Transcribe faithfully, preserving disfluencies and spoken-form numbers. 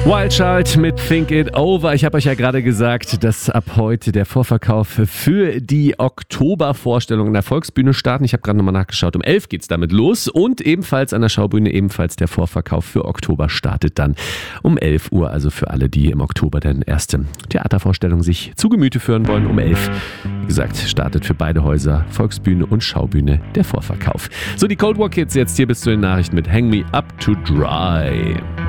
Wild Child mit Think It Over. Ich habe euch ja gerade gesagt, dass ab heute der Vorverkauf für die Oktobervorstellung in der Volksbühne starten. Ich habe gerade nochmal nachgeschaut. Um elf geht's damit los und ebenfalls an der Schaubühne ebenfalls der Vorverkauf für Oktober startet dann um elf Uhr. Also für alle, die im Oktober dann erste Theatervorstellung sich zu Gemüte führen wollen, um elf. Wie gesagt, startet für beide Häuser, Volksbühne und Schaubühne, der Vorverkauf. So, die Cold War Kids jetzt hier bis zu den Nachrichten mit Hang Me Up to Dry.